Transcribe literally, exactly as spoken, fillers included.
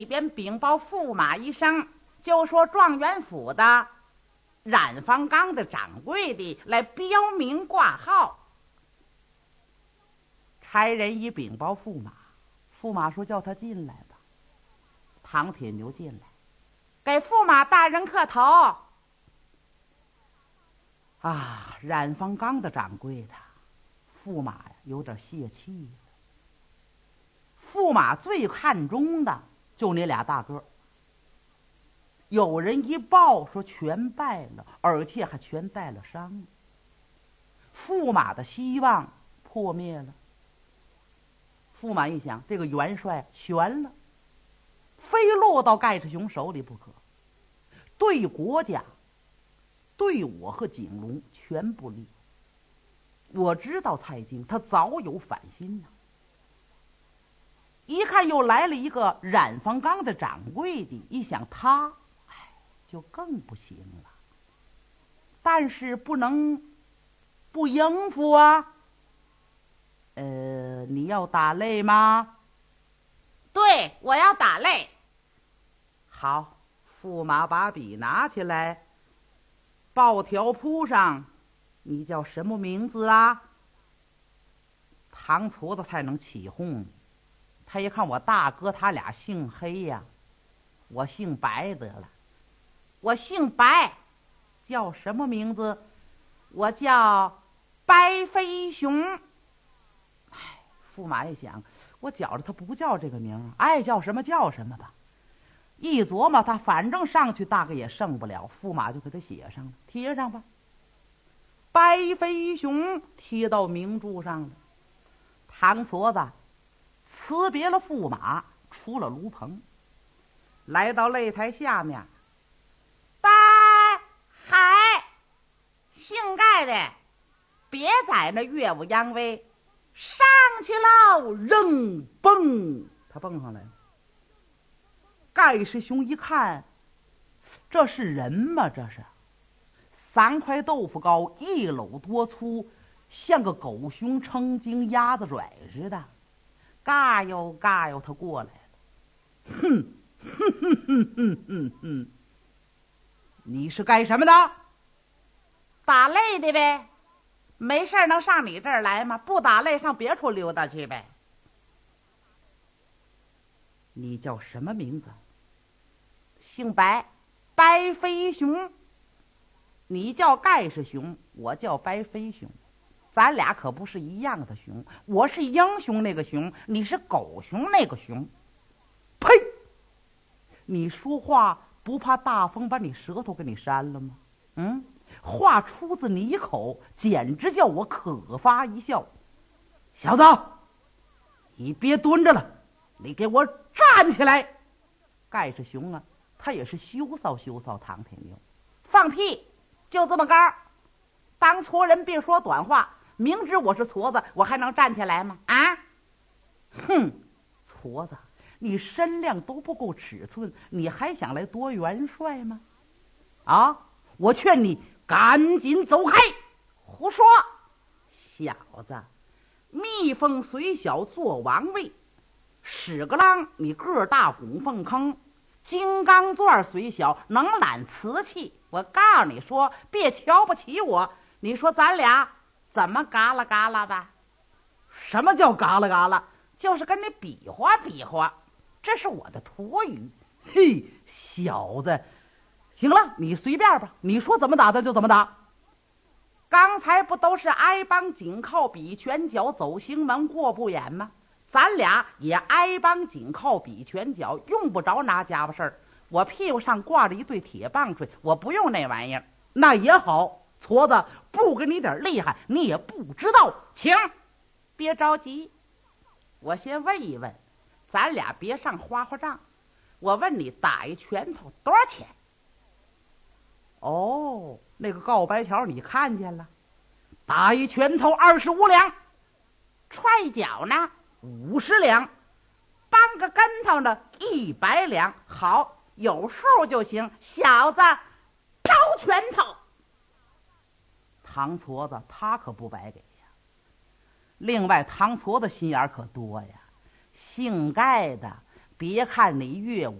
一边禀报驸马一声，就说状元府的染坊岗的掌柜的来标明挂号。差人一禀报驸马，驸马说叫他进来吧。唐铁牛进来，给驸马大人磕头。啊，染坊岗的掌柜的，驸马呀有点泄气了。驸马最看重的就那俩大个，有人一报说全败了，而且还全带了伤，驸马的希望破灭了。驸马一想，这个元帅悬了，非落到盖世雄手里不可，对国家对我和景龙全不利。我知道蔡京他早有反心呐、啊，一看又来了一个染坊岗的掌柜的，一想他哎就更不行了，但是不能不应付啊。呃，你要打擂吗？对，我要打擂。好，驸马把笔拿起来，报条铺上，你叫什么名字啊？唐矬子才能起哄。他一看我大哥他俩姓黑呀、啊，我姓白得了。我姓白，叫什么名字？我叫白飞熊。哎，驸马一想，我觉着他不叫这个名，爱叫什么叫什么吧。一琢磨，他反正上去大概也胜不了，驸马就给他写上了，贴上吧。白飞熊贴到明柱上了。唐矬子辞别了驸马，出了炉棚，来到擂台下面。大海，姓盖的，别在那岳武扬威，上去喽！扔蹦，他蹦上来了。盖世雄一看，这是人吗？这是三块豆腐高，一篓多粗，像个狗熊成精鸭子拽似的。嘎悠嘎悠，他过来了。哼哼哼哼哼哼哼，你是干什么的？打擂的呗。没事能上你这儿来吗？不打擂上别处溜达去呗。你叫什么名字？姓白，白飞熊。你叫盖世雄，我叫白飞熊，咱俩可不是一样的熊。我是英雄那个熊，你是狗熊那个熊。呸！你说话不怕大风把你舌头给你扇了吗？嗯，话出自你口，简直叫我可发一笑。小子，你别蹲着了，你给我站起来！盖世雄啊，他也是羞臊羞臊唐天牛。放屁！就这么干，当矬人别说短话，明知我是矬子，我还能站起来吗？啊！哼，矬子，你身量都不够尺寸，你还想来夺元帅吗？啊！我劝你赶紧走开！胡说！小子，蜜蜂虽小做王位，屎个啷你个大拱凤坑，金刚钻虽小能揽瓷器。我告诉你说，别瞧不起我。你说咱俩怎么嘎啦嘎啦吧？什么叫嘎啦嘎啦？就是跟你比划比划，这是我的土语。嘿，小子，行了，你随便吧，你说怎么打他就怎么打。刚才不都是挨帮紧靠比拳脚走兴门过不远吗？咱俩也挨帮紧靠比拳脚，用不着拿家伙事儿。我屁股上挂着一对铁棒槌，我不用那玩意儿。那也好，矬子，不给你点厉害，你也不知道。请，别着急，我先问一问，咱俩别上花花账。我问你，打一拳头多少钱？哦，那个告白条你看见了？打一拳头二十五两，踹脚呢五十两，搬个跟头呢一百两。好。有数就行，小子，招拳头！唐矬子他可不白给呀。另外，唐矬子心眼可多呀，姓盖的别看你岳